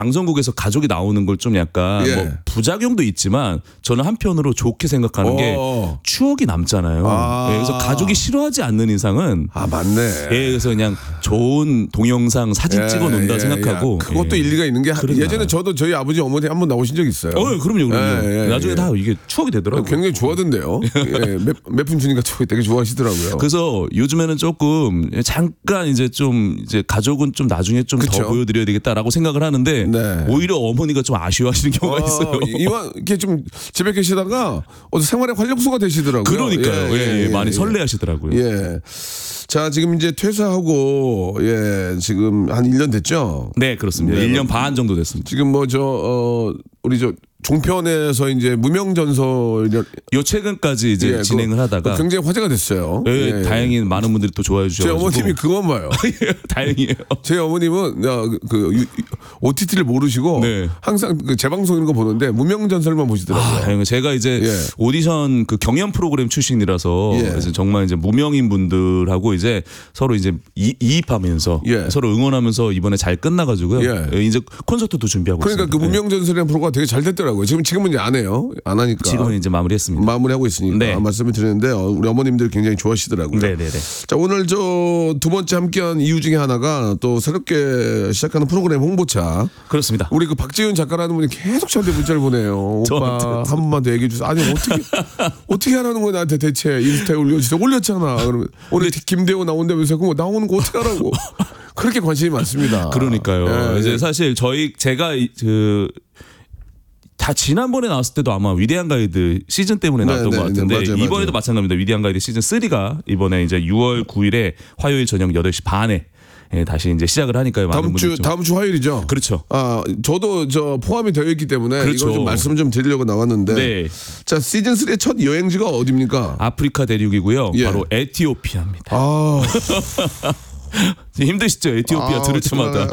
방송국에서 가족이 나오는 걸 좀 약간 예. 뭐 부작용도 있지만 저는 한편으로 좋게 생각하는 게 추억이 남잖아요. 예, 그래서 가족이 싫어하지 않는 이상은 맞네. 예, 그래서 그냥 좋은 동영상 사진 찍어 놓는다 생각하고 그것도 일리가 있는 게 예전에 저도 저희 아버지 어머니 한번 나오신 적 있어요. 그럼요. 나중에 다 이게 추억이 되더라고요. 굉장히 좋아하던데요. 몇 분 주니까 되게 좋아하시더라고요. 그래서 요즘에는 조금 잠깐 이제 좀 이제 가족은 좀 나중에 좀 더 보여드려야 되겠다라고 생각을 하는데 오히려 어머니가 좀 아쉬워하시는 경우가 있어요. 이왕 이렇게 좀 집에 계시다가 생활의 활력소가 되시더라고요. 그러니까요. 많이 설레하시더라고요. 예. 자, 지금 이제 퇴사하고 지금 한 1년 됐죠? 네, 그렇습니다. 1년 반 정도 됐습니다. 지금 뭐 우리 종편에서 이제 무명전설 요 최근까지 이제 진행을 하다가 굉장히 화제가 됐어요. 다행히 많은 분들이 또 좋아해 주셔서 제 어머님이 그건 봐요. 다행이에요. 제 어머님은 OTT를 모르시고 항상 그 재방송 이런 거 보는데 무명전설만 보시더라고요. 제가 이제 오디션 그 경연 프로그램 출신이라서 그래서 정말 이제 무명인 분들하고 이제 서로 이제 이입하면서 서로 응원하면서 이번에 잘 끝나가지고요. 이제 콘서트도 준비하고 있습니다. 그러니까 그 무명전설이라는 프로가 되게 잘 됐더라고요. 지금은 이제 안 해요. 안 하니까. 지금은 이제 마무리했습니다. 마무리하고 있으니까 말씀을 드리는데 우리 어머님들 굉장히 좋아하시더라고요. 네네네. 자, 오늘 두 번째 함께한 이유 중에 하나가 또 새롭게 시작하는 프로그램 홍보차. 그렇습니다. 우리 그 박지윤 작가라는 분이 계속 저한테 문자를 보내요. 오빠 한 번만 더 얘기해 주세요. 아니 어떻게 하라는 거야 나한테 대체 인스타에 올려주세요. 올렸잖아. 그러면 오늘 김대호 나온다면서 그거 나오는 거 어떻게 하라고. 그렇게 관심이 많습니다. 그러니까요. 이제 사실 제가 다 지난번에 나왔을 때도 아마 위대한 가이드 시즌 때문에 나왔던 것 같은데 맞아요. 이번에도 마찬가지입니다. 위대한 가이드 시즌 3가 이번에 이제 6월 9일에 화요일 저녁 8시 반에 다시 이제 시작을 하니까요. 다음 주 화요일이죠. 그렇죠. 저도 포함이 되어 있기 때문에 이거 좀 말씀 좀 드리려고 나왔는데. 자, 시즌 3의 첫 여행지가 어디입니까? 아프리카 대륙이고요. 바로 에티오피아입니다. 힘드시죠? 에티오피아 들을 때마다.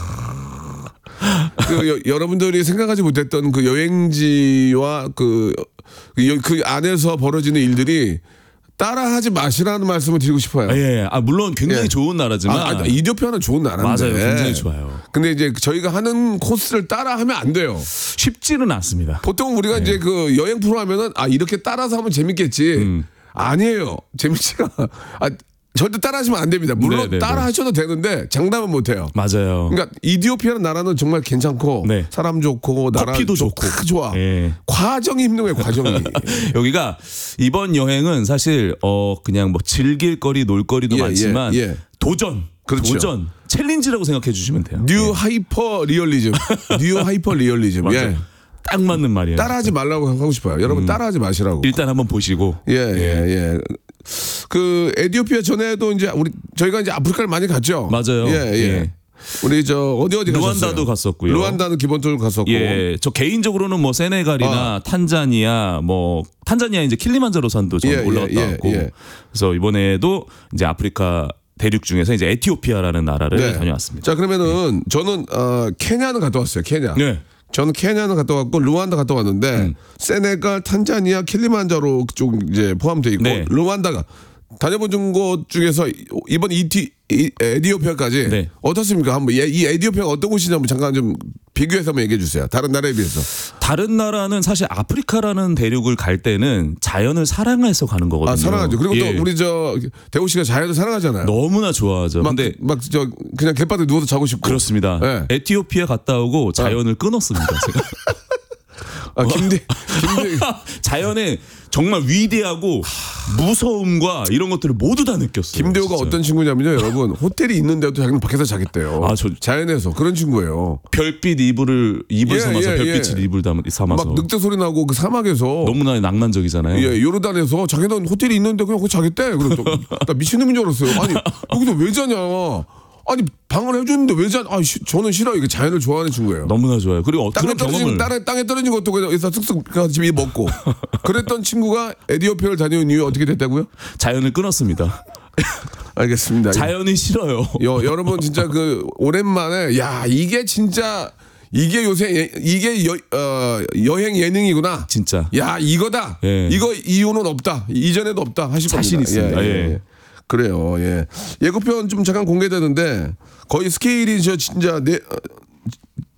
여러분들이 생각하지 못했던 그 여행지와 그 안에서 벌어지는 일들이 따라하지 마시라는 말씀을 드리고 싶어요. 물론 굉장히 좋은 나라지만 이디오피아는 좋은 나라인데. 맞아요. 굉장히 좋아요. 근데 이제 저희가 하는 코스를 따라하면 안 돼요. 쉽지는 않습니다. 보통 우리가 이제 그 여행 프로 하면은 이렇게 따라서 하면 재밌겠지. 아니에요. 재밌지가. 절대 따라하시면 안 됩니다. 물론 따라하셔도 되는데 장담은 못해요. 맞아요. 그러니까 이디오피아는 나라는 정말 괜찮고 사람 좋고 나라 커피도 좋고 좋아. 과정이 힘든 거예요. 과정이. 여기가 이번 여행은 사실 그냥 뭐 즐길 거리 놀거리도 많지만 도전. 그렇죠. 도전. 챌린지라고 생각해 주시면 돼요. 뉴 하이퍼 리얼리즘. 딱 맞는 말이에요. 따라하지 말라고 하고 싶어요. 여러분 따라하지 마시라고. 일단 한번 보시고. 그 에티오피아 전에도 이제 저희가 이제 아프리카를 많이 갔죠. 맞아요. 우리 어디 루안다도 갔었고요. 루안다는 기본적으로 갔었고. 저 개인적으로는 뭐 세네갈이나 탄자니아 탄자니아 이제 킬리만자로 산도 좀 올라갔다 왔고. 그래서 이번에도 이제 아프리카 대륙 중에서 이제 에티오피아라는 나라를 다녀왔습니다. 자, 그러면은 저는 케냐는 갔다 왔어요. 케냐. 저는 케냐는 갔다 왔고 루안다 갔다 왔는데 세네갈, 탄자니아, 킬리만자로 쪽 이제 포함되어 있고 루안다가 다녀본 곳 중에서 이번 에티오피아까지 어떻습니까? 한번 이 에티오피아가 어떤 곳인지 한번 잠깐 좀 비교해서 한번 얘기해 주세요. 다른 나라에 비해서. 다른 나라는 사실 아프리카라는 대륙을 갈 때는 자연을 사랑해서 가는 거거든요. 사랑하죠. 그리고 또 우리 대호 씨가 자연을 사랑하잖아요. 너무나 좋아하죠. 근데 그냥 갯바닥에 누워서 자고 싶고. 그렇습니다. 에티오피아 갔다 오고 자연을 끊었습니다. 제가. 자연의 정말 위대하고 무서움과 이런 것들을 모두 다 느꼈어요. 김대호가 진짜. 어떤 친구냐면요, 여러분 호텔이 있는데도 자기는 밖에서 자겠대요. 자연에서 그런 친구예요. 별빛 이불을 삼아서 별빛을 이불 삼아서 막 늑대 소리 나고 그 사막에서 너무나 낭만적이잖아요. 요르단에서 자기는 호텔이 있는데 그냥 거기 자겠대. 그래서 나 미친놈인 줄 알았어요. 아니 여기서 왜 자냐? 아니 방을 해줬는데 왜 자? 저는 싫어요. 이게 자연을 좋아하는 친구예요. 너무나 좋아요. 그리고 그런 경험을 땅에 떨어진 것도 그냥 쓱쓱 가서 집에 먹고 그랬던 친구가 에티오피아를 다녀온 이유 어떻게 됐다고요? 자연을 끊었습니다. 알겠습니다. 자연이 싫어요. 여러분 진짜 오랜만에 이게 진짜 이게 요새 여행 예능이구나. 진짜. 이거다. 이거 이유는 없다. 이전에도 없다 하실 겁니다. 자신 있습니다. 그래요. 예고편 좀 잠깐 공개되는데 거의 스케일이 진짜